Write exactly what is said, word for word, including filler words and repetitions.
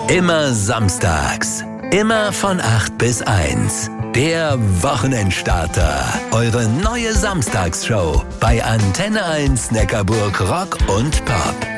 Immer samstags. Immer von acht bis eins. Der Wochenendstarter. Eure neue Samstagsshow bei Antenne eins Neckarburg Rock und Pop.